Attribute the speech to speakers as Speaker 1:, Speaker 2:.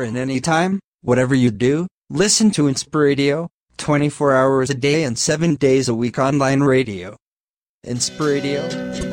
Speaker 1: and anytime, whatever you do, listen to Inspiradio, 24 hours a day and 7 days a week online radio. Inspiradio.